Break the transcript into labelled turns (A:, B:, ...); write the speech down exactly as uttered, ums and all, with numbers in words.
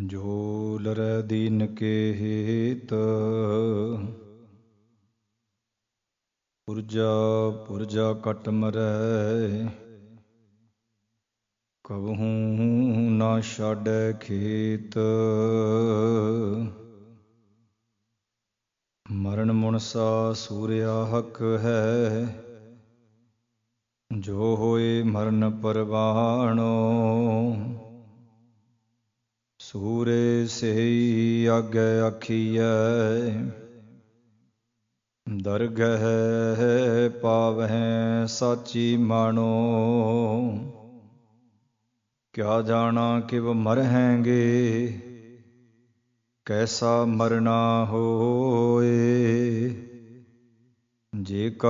A: ਜੋ ਲਰੈ ਦੀਨ ਕੇ ਹੇਤ ਪੁਰਜਾ ਪੁਰਜਾ ਕਟ ਮਰੈ। ਕਬਹੂ ਨਾ ਛਾਡੈ ਖੇਤ ਮਰਨ ਮੁਨਸਾ ਸੂਰਿਆ ਹਕ ਹੈ। ਜੋ ਹੋਏ ਮਰਨ ਪਰਵਾਣੋ ਸੂਰੇ ਸਈ ਆਗੇ ਆਖੀਐ। ਦਰਗਹਿ ਪਾਵਹਿ ਸਾਚੀ ਮਾਣੋ ਕਿਆ ਜਾਣਾ ਕਿਵ ਮਰਹੈਂਗੇ ਕੈਸਾ ਮਰਨਾ ਹੋਏ। ਜੇ